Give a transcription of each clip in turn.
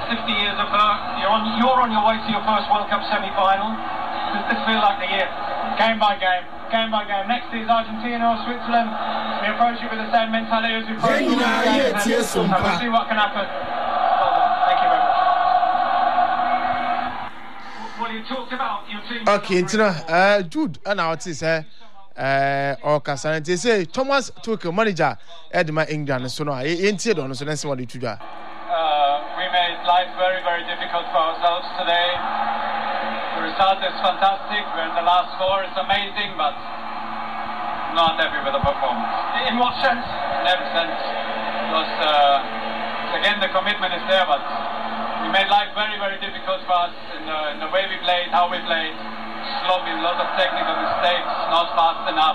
50 years of her. You're on your way to your first World Cup semi-final. Does this feel like the year? Game by game. Next is Argentina or Switzerland. We approach it with the same mentality as we approach it. So we'll see what can happen. Well done. Thank you very much. Well, you talked about your team. Okay, Jude, and now it is or Casan. They say Thomas Tuchel, manager at England. So now, ain't it on? So that's what you do. We made life very, very difficult for ourselves today. The result is fantastic. We're in the last four. It's amazing, but not happy with the performance. In what sense? In every sense. Because, again, the commitment is there, but we made life very, very difficult for us in the way we played, how we played. Sloppy, a lot of technical mistakes, not fast enough,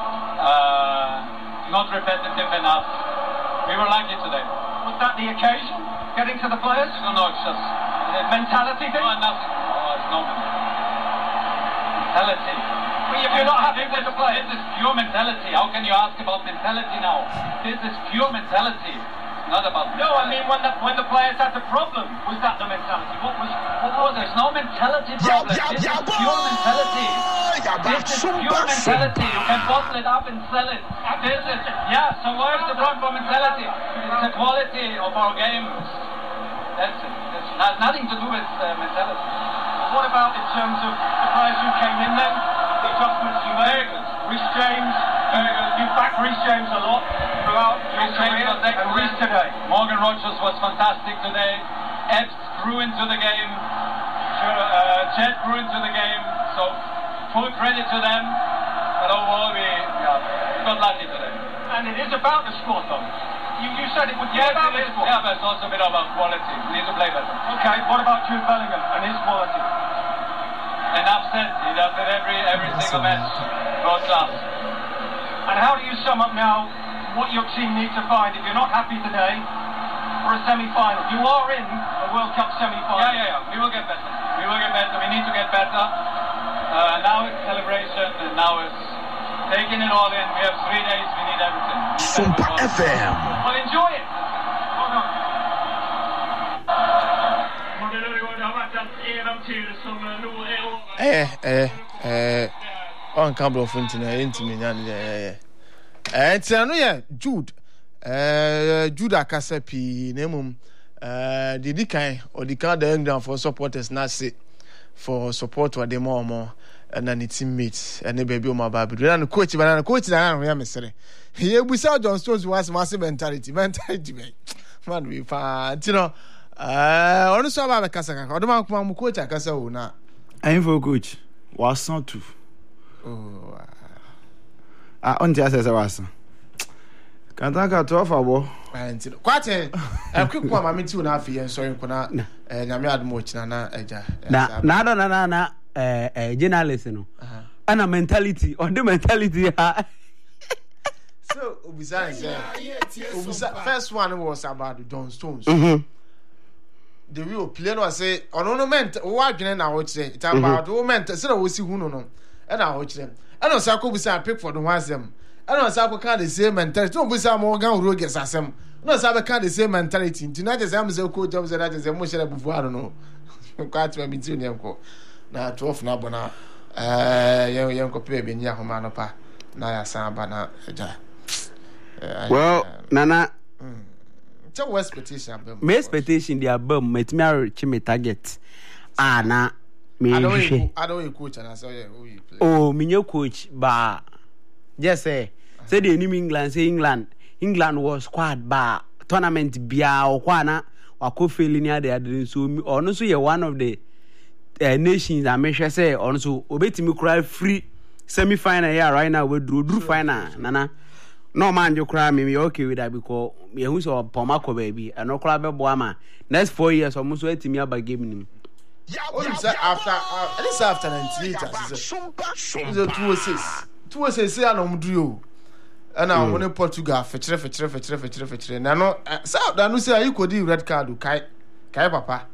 not repetitive enough. We were lucky today. Was that the occasion? Getting to the players? I don't know, it's just mentality thing? No, nothing. Oh, it's no mentality. Well, if you're not happy with the players, this is pure mentality. How can you ask about mentality now? This is pure mentality. Not about mentality. No, I mean when the players had the problem, was that the mentality? What was? There's no mentality problem. This is pure mentality. This is pure mentality. You can bottle it up and sell it. So why is the problem for mentality? It's the quality of our game. That's it. It has nothing to do with mentality. What about in terms of the players who came in then? The adjustments you made? Reece James. You backed Reece James a lot throughout your career, and Reece today. Morgan Rogers was fantastic today. Epps grew into the game. Chet grew into the game. So full credit to them. But overall, we got lucky today. And it is about the score, Tom. You said it would be about the score. Yeah, but it's also a bit about quality. We need to play better. Okay, what about Jude Bellingham and his quality? Enough said. He does it every single match. World class. And how do you sum up now what your team needs to find if you're not happy today for a semi-final? You are in a World Cup semi-final. Yeah. We will get better. We need to get better. Now it's celebration, and now it's taking it all in. We have 3 days. We need everything. Super FM. Well, enjoy it. On camera of intimate. It's no Jude. Jude Akasapi, Nemum, the Dikai or the card England for supporters, Nasi for support or the more and then its teammates and the baby my baby. And the coach, but the coach, I am mystery. Here we saw John Stones was massive mentality, man. We found, honestly, about Casaka, or the man coach, I can say, now. I am for coach. Was not to. Oh, on just as I was. Can't I got to offer? Quite a quick one. I'm into an half year, so you can and I'm much na journalist, and a mentality or the mentality. So, besides, first one was about the John Stones. The real player was say, ornament, what can I watch it? It's about women, so we see who no, and I watch them. I know Sako was a pick for the ones them. I know Sako can't the same mentality. Don't be some Morgan Rogers as them. No, Sako can't the same mentality. Tonight, as I'm so cool, jobs that is emotional before I don't know. Quite to me, too, Yanko. Now, 12 Nabona, young copy, being Yahomanopa, Naya Sambana. Well, Nana. So West petition. My expectation the above met me chime target. Na me I don't coach and I saw you play. Oh, me new coach ba. Just say the new England was squad ba tournament bia o kwana wako fail near there so ono so ye one of the nations that make sure say ono so obetimi cry free semi final here right now we drew final nana. No man, you cry me okay with that because me who's a pomako baby and no cry boama. Next 4 years almost wait me about giving after 98 it's a 206 say I do and I want to Portugal fetch na no so that no say you could red card kai papa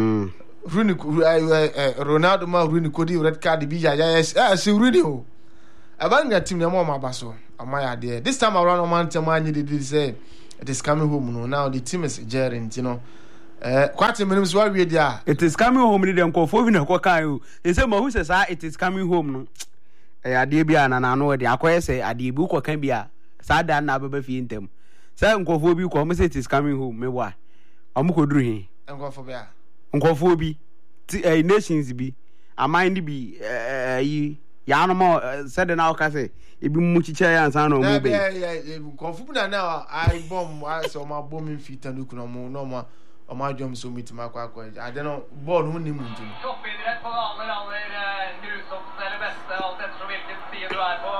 Ronaldo ma Rooney could red card bi ya see Rooney o abanga team na mo mabaso amaya there this time around man tell man you did say it is coming home no now the team is jarring Quite a minimum so we dia. It is coming home ni dem nkofo bi na kokan o. E say mo hu say sa it is coming home no. Ade bia na na no de akoye say ade bi kokan bia. Sa da na baba fi ntem. Say nkofo bi ko mo say it is coming home me wa. Omo koduru hin. Nkofo bia. Nkofo bi nations bi. Aman ni bi yi ya no mo said na o ka say ebi mu chiche ya ansa na o mu be. Nkofo na na I bomb so ma bomb fit and ku no mo no ma o ma jom so meet ma kwa I don't know ball no ni muntu. Toppidrett på alle nu som ställer bästa allt efter vilken sida du är på.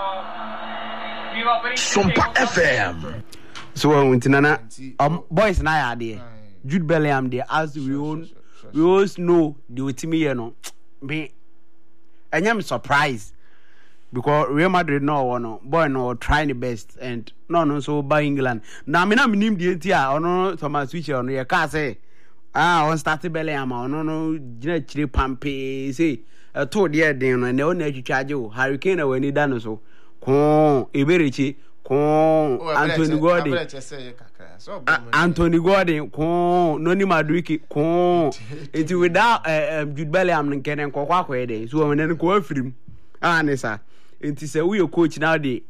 Vi var på Sumpa FM. So untinana boys na ya de. Jude Bellingham there as we all know the ultimate here no. Me I'm surprised because Real Madrid no boy no trying the best and no so by England. Now me na minim the entia ono Thomas Tuchel no ye ka say on start Bellingham no gina chire pampe say to there den no na o na twitwaje o Harry Kane na wani da no so ko eberechi ko Anthony Gordon Anthony Gordon ko Noni Madueke ko it without Jude Bellingham nkene nkokwa akoyede so we nen ko afirim anisa enti say we coach now the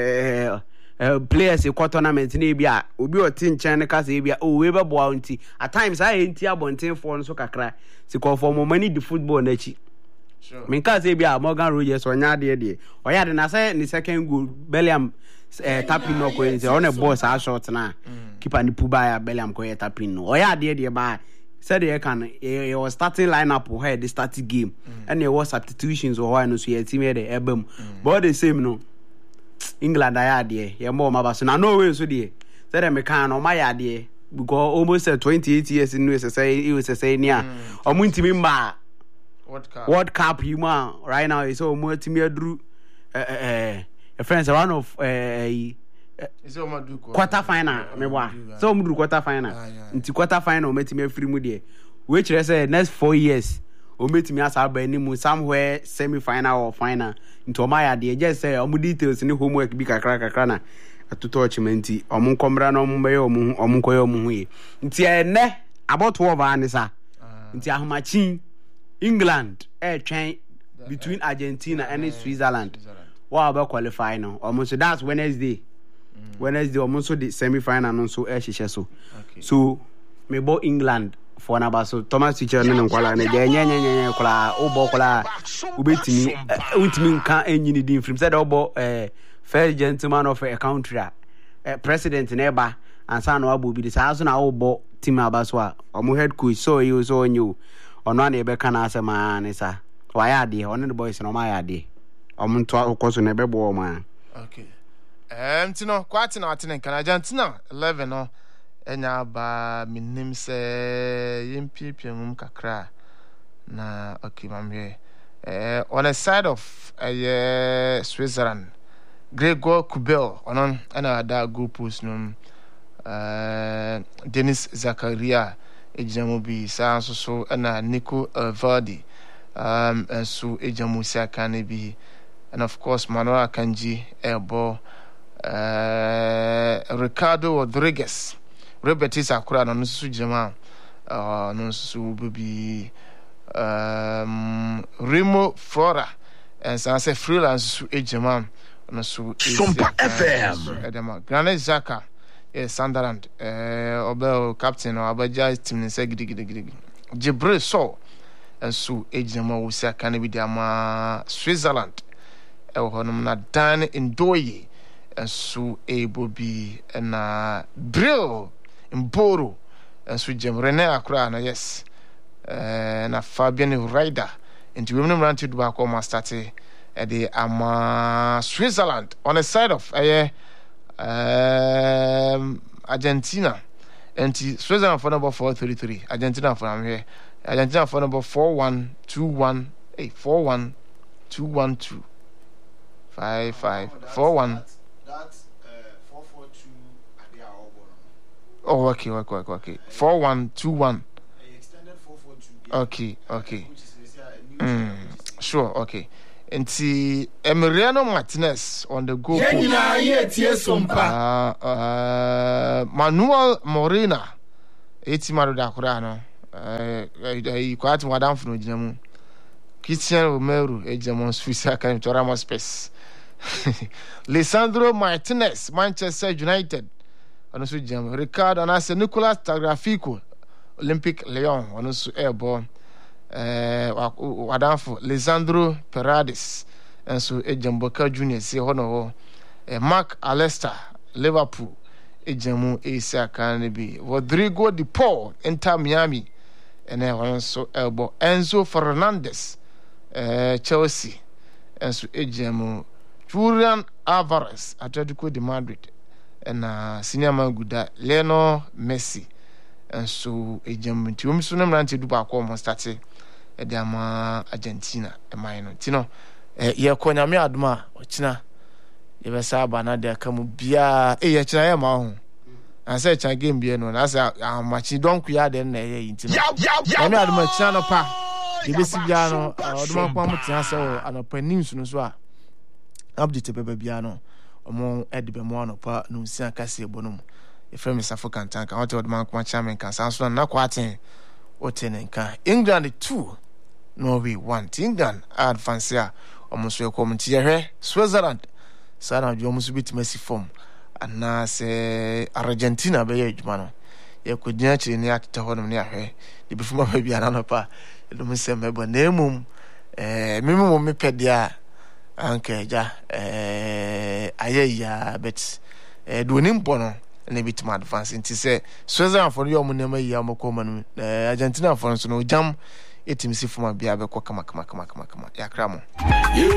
players e tournament na bia obi o tin chen ne ka say bia o we be boa nti at times I enti abonten for no so kakra se ko for mo mani the football na chi sure me ka say bia Morgan Rogers onya de oya de na say ni second goal Bellingham tapping no ko nti on a boss a short na keeper ni puba ya Bellingham ko tapping no oya de ba said they can he was starting lineup or had the starting game and there was substitutions or why no so your team here the ebem but the same no England I had there ya more ma so na no way so there said me can no my there because almost 28 years in USA near omuntimi ma World Cup you man right now is almost team drew a friends one of quarter final me wa so mu quarter final nti quarter final o metimi afiri mu de we kire say next 4 years o metimi asa ba ni mu somewhere semi final or final nti o ma ya de just say o mu details ni homework bi kakra na atoto chimenti o mu komra no mu be o mu koye o mu hu nti ene about 12 anisa nti ahomachin England twen between Argentina and Switzerland wa ba qualify no almost that's Wednesday almost the semi final no so so so me bo England for na ba so Thomas Tuchel no nkwala na je nye kwala obo kwala ubetimi untimi nka enyini din film said obo first gentleman of a country president na eba ansa na obo bi the sa so na obo team abaso a omo head coach so you so onyu ono na ebe kana asema ne sa wa ya de ono the boys no ma ya de omo nto akoso na ebe bo ma okay Tino, quite in Argentina, Argentina 11 no, enya ba minim se yimpipium kakra na okay mamwe. On the side of Switzerland, Gregor Kobel onon ana da goal post no Denis Zakaria ejamu bi sa so ana Nico Vardy so ejamu sakane bi, and of course Manuel Akanji ebo Ricardo Rodriguez Robert Isakura no su jama no su bi Remo Flora and say freelance su ejama no su Sumpa FM edema Granit Xhaka Sunderland obel captain or abaja team say gidi Jibril So and su ejama usia kan bi ama Switzerland honum na Dan Ndoye so able be na Brill Mboro so Jem René Akra na yes na Fabian Ryder into women ranted back on start at the Switzerland on the side of Argentina and Switzerland for number 433 Argentina for here Argentina for number 4121 41212 5541 that's 442 at the hour. Oh, okay. 4121. Extended 442. Okay. Sure, okay. And see Emiliano Martinez on the goal post. Manuel Morena Maro da kura no kwat wadam funu ginamu Christian Romero ejamon Swiss Academy to Ramos Space Lisandro Martinez Manchester United ono so jam Ricardo Anase Nicolas Tagliafico Olympic Lyon ono so airborne wadamfo Lisandro Paredes enso ejam Boca Juniors se hono Mark Allister Liverpool ejamu AC Academy bi Rodrigo de Paul Inter Miami ene onso elbo Enzo Fernandez Chelsea enso ejamu Julian Alvarez Atletico de Madrid na senior man guda Lionel Messi enso ejamu ntiwom so na mrante du ba ko mo start de ama Argentina no tino ye ko nyame adoma ochina ye besa ba na de kamu bia ye chira ye ma ho anse chan game bia no na sa amachi donku ya de na ye yintino nyame adoma china no pa ye besi bia no odoma kwa mutia se o anopa news no so a update beba bia no omo edibe mo anopa no nsia kase ebonom ye frame Safo Kantanka hotel odoma kwa chairman kan sanso na kwa aten otenenka England 2 Norway 1 England advance a omuso ekomti ye Switzerland sana jo musu bitimasi form ana se Argentina be ye adwuma no ye kodina chiri ne atete honom ne ahwe de bifuma ba bia na no pa edum se mebo na emum memu me pedia anke ja ayeya bet do ni mpo no na bitima advance nti se Switzerland for yo mu ne mayi amokoma no Argentina for so no jam etimisi form bia be ko kama yakra mo